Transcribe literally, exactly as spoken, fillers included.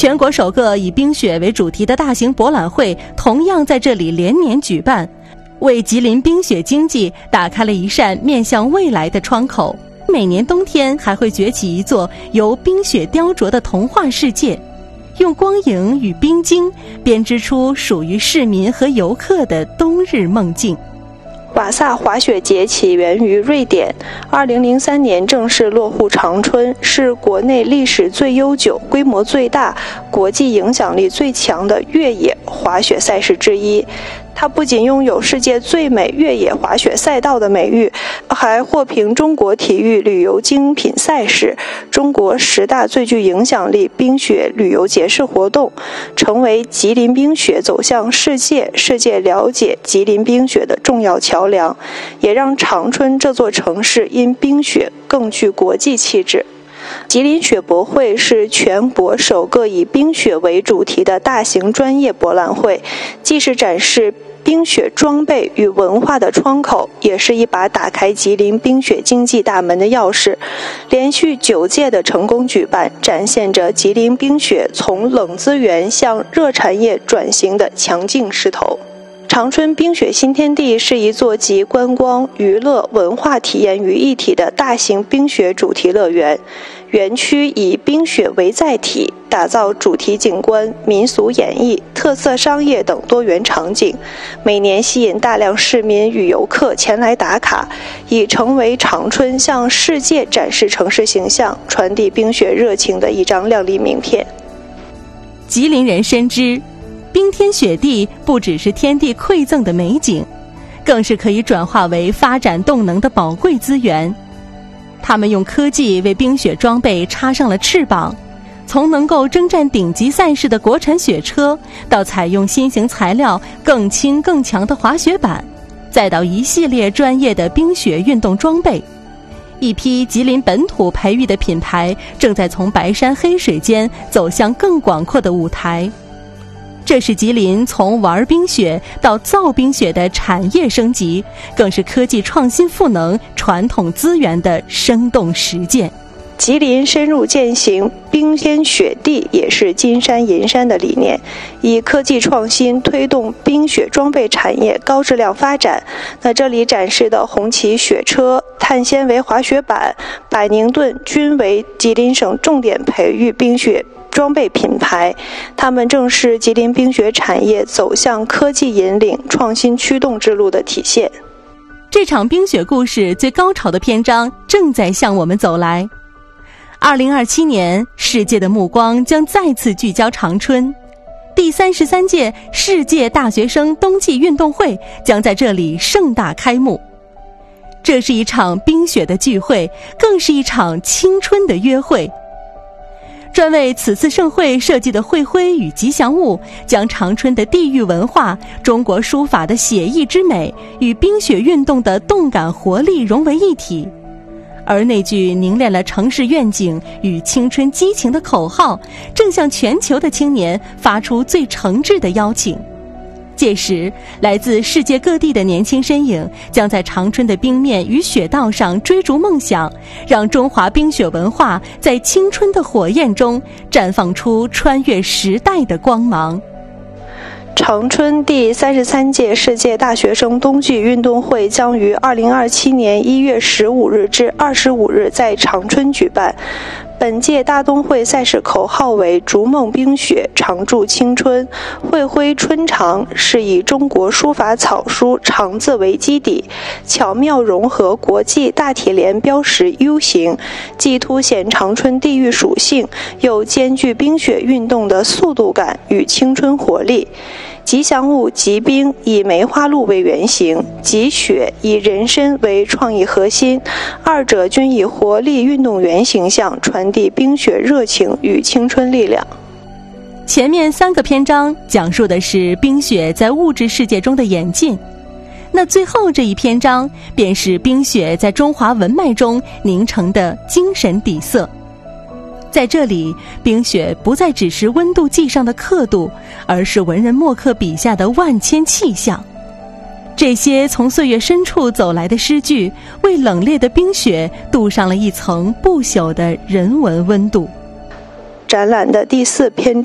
全国首个以冰雪为主题的大型博览会同样在这里连年举办，为吉林冰雪经济打开了一扇面向未来的窗口。每年冬天还会崛起一座由冰雪雕琢的童话世界，用光影与冰晶编织出属于市民和游客的冬日梦境。 瓦萨滑雪节起源于瑞典，二零零三年正式落户长春，是国内历史最悠久、规模最大、国际影响力最强的越野滑雪赛事之一。它不仅拥有世界最美越野滑雪赛道的美誉，还获评中国体育旅游精品赛事、中国十大最具影响力冰雪旅游节式活动，成为吉林冰雪走向世界、世界了解吉林冰雪的重要桥梁，也让长春这座城市因冰雪更具国际气质。吉林雪博会是全国首个以冰雪为主题的大型专业博览会，既是展示冰雪装备与文化的窗口，也是一把打开吉林冰雪经济大门的钥匙。连续九届的成功举办，展现着吉林冰雪从冷资源向热产业转型的强劲势头。长春冰雪新天地是一座集观光、娱乐、文化体验于一体的大型冰雪主题乐园。园区以冰雪为载体，打造主题景观、民俗演绎、特色商业等多元场景，每年吸引大量市民与游客前来打卡，已成为长春向世界展示城市形象、传递冰雪热情的一张亮丽名片。 吉林人深知，冰天雪地不只是天地馈赠的美景，更是可以转化为发展动能的宝贵资源。他们用科技为冰雪装备插上了翅膀，从能够征战顶级赛事的国产雪车，到采用新型材料更轻更强的滑雪板，再到一系列专业的冰雪运动装备。一批吉林本土培育的品牌正在从白山黑水间走向更广阔的舞台。这是吉林从玩冰雪到造冰雪的产业升级，更是科技创新赋能传统资源的生动实践。 吉林深入践行冰天雪地也是金山银山的理念，以科技创新推动冰雪装备产业高质量发展。那这里展示的红旗雪车、碳纤维滑雪板、百宁顿均为吉林省重点培育冰雪装备品牌，他们正是吉林冰雪产业走向科技引领、创新驱动之路的体现。 这场冰雪故事最高潮的篇章正在向我们走来。二零二七年，世界的目光将再次聚焦长春，第三十三届世界大学生冬季运动会将在这里盛大开幕。这是一场冰雪的聚会，更是一场青春的约会。专为此次盛会设计的会徽与吉祥物，将长春的地域文化、中国书法的写意之美与冰雪运动的动感活力融为一体。而那句凝练了城市愿景与青春激情的口号，正向全球的青年发出最诚挚的邀请。届时，来自世界各地的年轻身影将在长春的冰面与雪道上追逐梦想，让中华冰雪文化在青春的火焰中绽放出穿越时代的光芒。 长春第三十三届世界大学生冬季运动会将于二零二七年一月十五日至二十五日在长春举办。本届大冬会赛事口号为逐梦冰雪，常驻青春。会徽春长是以中国书法草书长字为基底，巧妙融合国际大体联标识 U 型，既凸显长春地域属性，又兼具冰雪运动的速度感与青春活力。吉祥物吉冰以梅花鹿为原型，吉雪以人参为创意核心，二者均以活力运动员形象传递冰雪热情与青春力量。 前面三个篇章讲述的是冰雪在物质世界中的演进，那最后这一篇章便是冰雪在中华文脉中凝成的精神底色。在这里，冰雪不再只是温度计上的刻度，而是文人墨客笔下的万千气象。这些从岁月深处走来的诗句，为冷冽的冰雪镀上了一层不朽的人文温度。 展览的第四篇